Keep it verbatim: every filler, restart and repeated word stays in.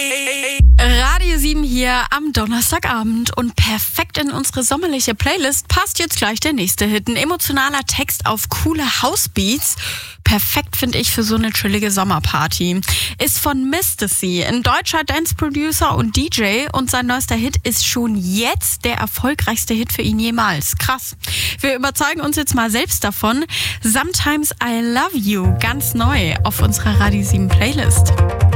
Radio sieben hier am Donnerstagabend und perfekt in unsere sommerliche Playlist passt jetzt gleich der nächste Hit. Ein emotionaler Text auf coole Housebeats. Perfekt, finde ich, für so eine chillige Sommerparty. Ist von Mistasy, ein deutscher Dance-Producer und D J, und sein neuester Hit ist schon jetzt der erfolgreichste Hit für ihn jemals. Krass. Wir überzeugen uns jetzt mal selbst davon. Sometimes I Love You, ganz neu auf unserer Radio sieben Playlist.